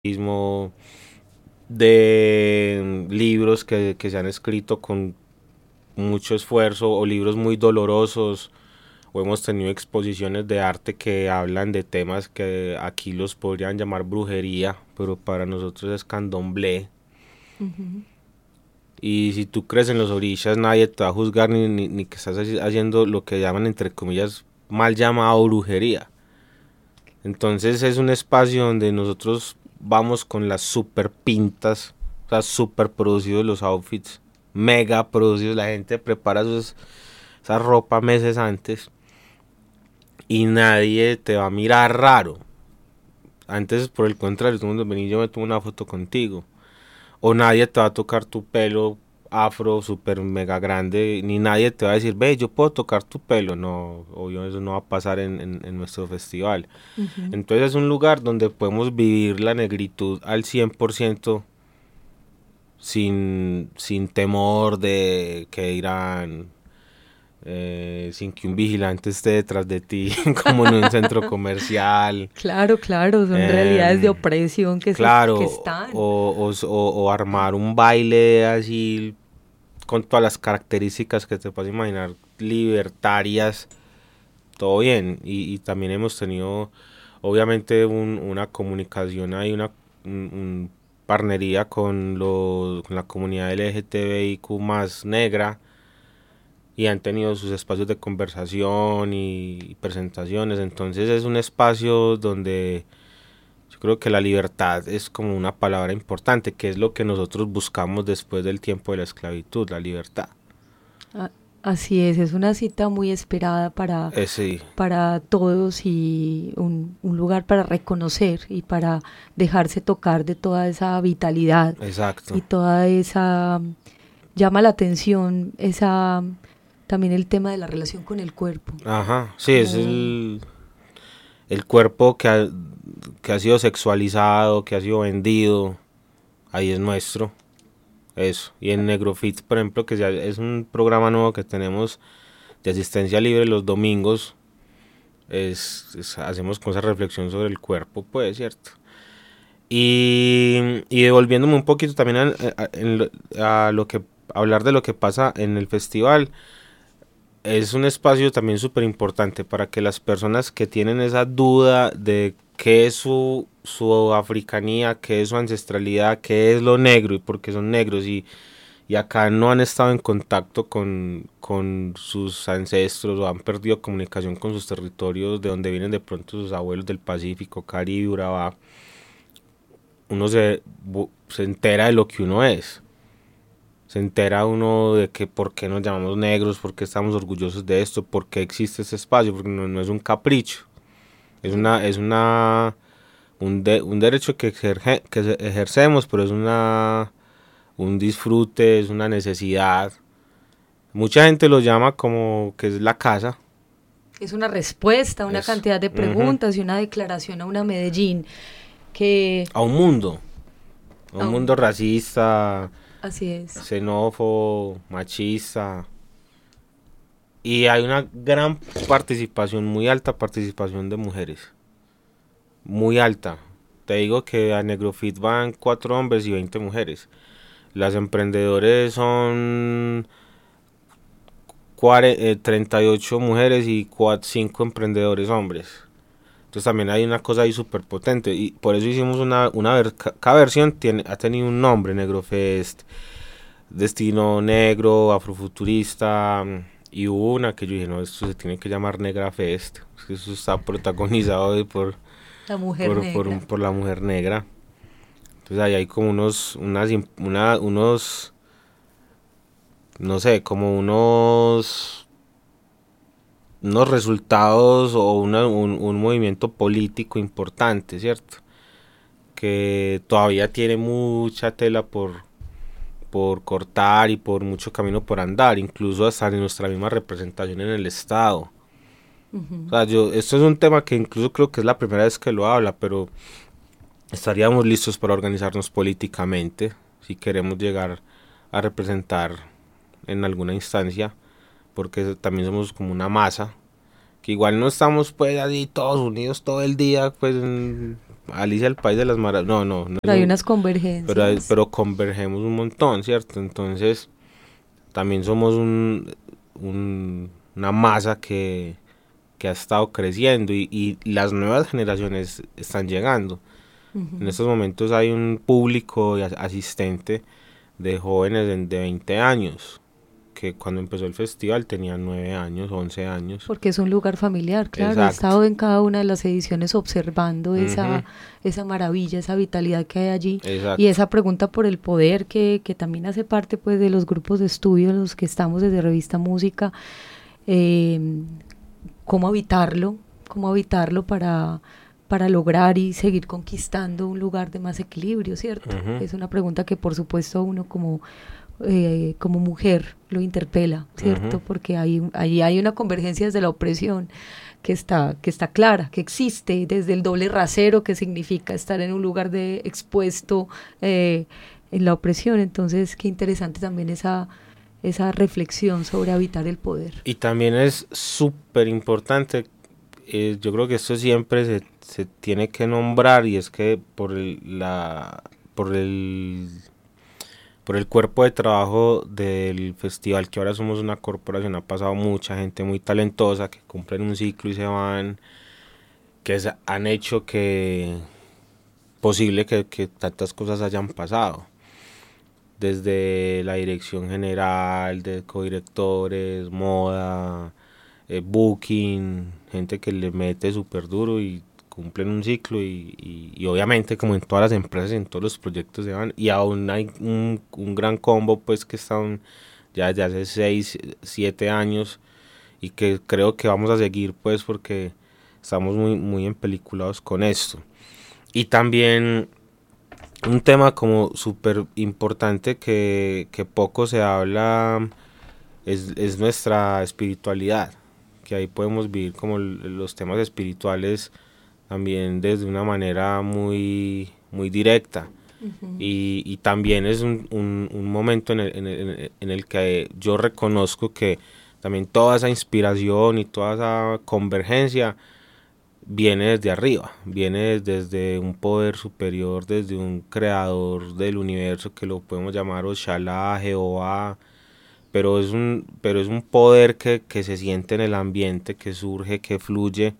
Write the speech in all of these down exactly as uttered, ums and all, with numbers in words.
de libros que, que se han escrito con mucho esfuerzo o libros muy dolorosos, o hemos tenido exposiciones de arte que hablan de temas que aquí los podrían llamar brujería, pero para nosotros es candomblé. Ujú. Y si tú crees en los orillas, nadie te va a juzgar ni, ni, ni que estás haciendo lo que llaman, entre comillas, mal llamado brujería. Entonces es un espacio donde nosotros vamos con las super pintas, o sea, super producidos los outfits, mega producidos, la gente prepara sus, esa ropa meses antes y nadie te va a mirar raro. Antes, por el contrario, tú cuando venís yo me tomo una foto contigo. O nadie te va a tocar tu pelo afro super mega grande, ni nadie te va a decir, ve, yo puedo tocar tu pelo. No, obvio, eso no va a pasar en, en, en nuestro festival. Ujú. Entonces es un lugar donde podemos vivir la negritud al cien por ciento sin, sin temor de que dirán, eh, sin que un vigilante esté detrás de ti, como en un centro comercial. Claro, claro, son realidades de Eh, opresión que se que claro, están. o, o, o, o armar un baile así con todas las características que te puedes imaginar, libertarias, todo bien. Y, y también hemos tenido, obviamente, un, una comunicación ahí, una un, un parnería con, los, con la comunidad L G T B I Q más negra, y han tenido sus espacios de conversación y presentaciones. Entonces es un espacio donde yo creo que la libertad es como una palabra importante, que es lo que nosotros buscamos después del tiempo de la esclavitud, la libertad. A- Así es, es una cita muy esperada para, Eh, sí, para todos y un, un lugar para reconocer y para dejarse tocar de toda esa vitalidad y exacto. toda esa... Llama la atención esa también el tema de la relación con el cuerpo. Ajá, sí, es Como el, el cuerpo que ha, que ha sido sexualizado, que ha sido vendido, ahí es nuestro, eso. Y en Negrofit, por ejemplo, que ya es un programa nuevo que tenemos de asistencia libre los domingos, es, es- hacemos con esa reflexión sobre el cuerpo, pues, ¿cierto? Y, y devolviéndome un poquito también a, a- en lo, a lo que, hablar de lo que pasa en el festival, es un espacio también súper importante para que las personas que tienen esa duda de qué es su, su africanía, qué es su ancestralidad, qué es lo negro y por qué son negros, y, y acá no han estado en contacto con, con sus ancestros o han perdido comunicación con sus territorios de donde vienen de pronto sus abuelos del Pacífico, Caribe, Urabá, uno se, se entera de lo que uno es. Se entera uno de que por qué nos llamamos negros, por qué estamos orgullosos de esto, por qué existe ese espacio, porque no, no es un capricho, es sí. una, es una, un, de, un derecho que, ejerge, que ejercemos, pero es una, un disfrute, es una necesidad. Mucha gente lo llama como que es la casa, Es una respuesta a una es cantidad de uh -huh, preguntas y una declaración a una Medellín que a un mundo, a un mundo aún racista, así es. xenófobo, machista. Y hay una gran participación, muy alta participación de mujeres. Muy alta. Te digo que a Negrofit van cuatro hombres y veinte mujeres. Las emprendedores son treinta y ocho mujeres y cinco emprendedores hombres. Entonces también hay una cosa ahí súper potente. Y por eso hicimos una, una ver, cada versión tiene, ha tenido un nombre: Negrofest, Destino Negro, Afrofuturista. Y hubo una que yo dije, no, esto se tiene que llamar Negra Fest. Eso está protagonizado por, La mujer por, por, negra. por la mujer negra. Entonces ahí hay como unos, unas, una, unos, no sé, como unos, unos resultados o una, un, un movimiento político importante, ¿cierto? Que todavía tiene mucha tela por, por cortar y por mucho camino por andar, incluso hasta en nuestra misma representación en el Estado. O Ujú. sea, yo, esto es un tema que incluso creo que es la primera vez que lo habla, pero estaríamos listos para organizarnos políticamente si queremos llegar a representar en alguna instancia, porque también somos como una masa, que igual no estamos pues así todos unidos todo el día, pues Alicia el País de las Maravillas, no, no. no pero hay unas convergencias. Pero, hay, pero convergemos un montón, ¿cierto? Entonces, también somos un, un, una masa que, que ha estado creciendo y, y las nuevas generaciones están llegando. Uh-huh. En estos momentos hay un público asistente de jóvenes de, de veinte años, que cuando empezó el festival tenían nueve años, once años. Porque es un lugar familiar, claro. Exacto. He estado en cada una de las ediciones observando uh-huh. esa, esa maravilla, esa vitalidad que hay allí. Exacto. Y esa pregunta por el poder que, que también hace parte pues de los grupos de estudio en los que estamos desde Revista Música. Eh, ¿Cómo habitarlo? ¿Cómo habitarlo para... para lograr y seguir conquistando un lugar de más equilibrio, ¿cierto? Uh-huh. Es una pregunta que por supuesto a uno como, eh, como mujer lo interpela, ¿cierto? Uh-huh. Porque ahí, ahí hay una convergencia desde la opresión que está, que está clara, que existe, desde el doble rasero que significa estar en un lugar de expuesto eh, en la opresión. Entonces, qué interesante también esa, esa reflexión sobre habitar el poder. Y también es súper importante, eh, yo creo que esto siempre se se tiene que nombrar, y es que por el, la por el por el cuerpo de trabajo del festival, que ahora somos una corporación, ha pasado mucha gente muy talentosa que cumplen un ciclo y se van, que es, han hecho que posible que, que tantas cosas hayan pasado, desde la dirección general, de codirectores, moda, eh, booking, gente que le mete súper duro y cumplen un ciclo y, y, y obviamente como en todas las empresas, en todos los proyectos se van, y aún hay un, un gran combo pues que están ya desde hace seis, siete años y que creo que vamos a seguir pues porque estamos muy, muy empeliculados con esto. Y también un tema como súper importante que, que poco se habla es, es nuestra espiritualidad, que ahí podemos vivir como los temas espirituales también desde una manera muy, muy directa. Uh-huh. y, y también es un, un, un momento en el, en, el, en el que yo reconozco que también toda esa inspiración y toda esa convergencia viene desde arriba, viene desde un poder superior, desde un creador del universo que lo podemos llamar Oshala, Jehová, pero es un, pero es un poder que, que se siente en el ambiente, que surge, que fluye,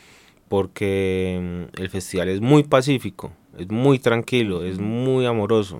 porque el festival es muy pacífico, es muy tranquilo, es muy amoroso.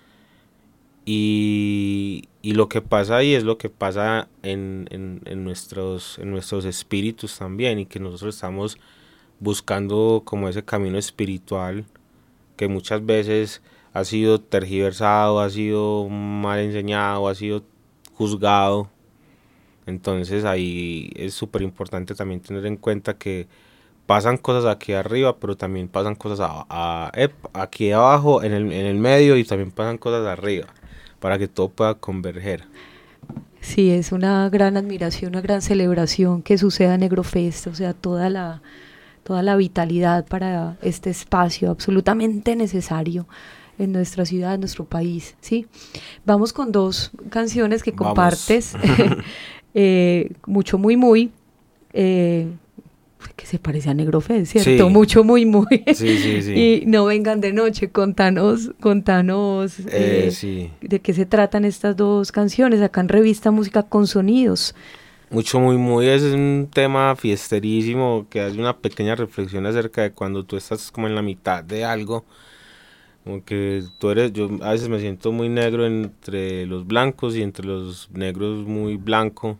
Y, y lo que pasa ahí es lo que pasa en, en, en, nuestros, en nuestros espíritus también, y que nosotros estamos buscando como ese camino espiritual que muchas veces ha sido tergiversado, ha sido mal enseñado, ha sido juzgado. Entonces ahí es súper importante también tener en cuenta que pasan cosas aquí arriba, pero también pasan cosas a, a, a, aquí abajo, en el, en el medio, y también pasan cosas arriba, para que todo pueda converger. Sí, es una gran admiración, una gran celebración que suceda en Negrofest, o sea, toda la, toda la vitalidad para este espacio absolutamente necesario en nuestra ciudad, en nuestro país, ¿sí? Vamos con dos canciones que compartes, eh, Mucho Muy Muy, eh, que se parece a Negrofest, ¿cierto? Sí. Mucho Muy Muy, sí, sí, sí. Y No Vengan de Noche. Contanos, contanos eh, eh, sí. de qué se tratan estas dos canciones acá en Revista Música con Sonidos. Mucho Muy Muy es un tema fiesterísimo que hace una pequeña reflexión acerca de cuando tú estás como en la mitad de algo, como que tú eres, yo a veces me siento muy negro entre los blancos y entre los negros muy blanco,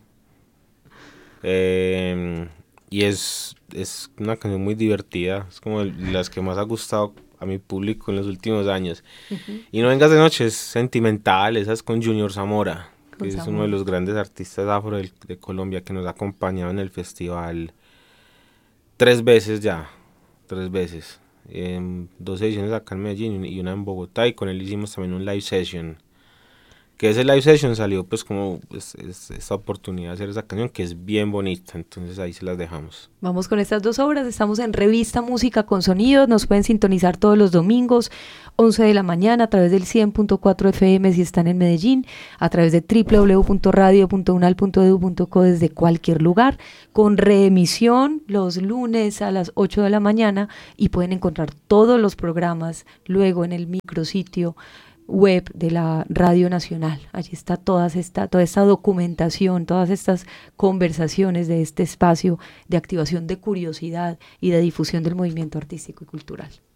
eh, y es, es una canción muy divertida, es como de las que más ha gustado a mi público en los últimos años. Uh-huh. Y No Vengas de Noche es sentimental, esa es con Junior Zamora, que es uno de los grandes artistas afro de, de Colombia, que nos ha acompañado en el festival tres veces ya, tres veces, en dos ediciones acá en Medellín y una en Bogotá, y con él hicimos también un live session que ese live session salió pues como pues, es, esta oportunidad de hacer esa canción que es bien bonita, entonces ahí se las dejamos. Vamos con estas dos obras, estamos en Revista Música con Sonidos, nos pueden sintonizar todos los domingos, once de la mañana a través del cien punto cuatro F M si están en Medellín, a través de doble u doble u doble u punto radio punto unal punto edu punto co desde cualquier lugar, con reemisión los lunes a las ocho de la mañana y pueden encontrar todos los programas luego en el micrositio web de la Radio Nacional. Allí está todas esta, toda esta documentación, todas estas conversaciones de este espacio de activación de curiosidad y de difusión del movimiento artístico y cultural.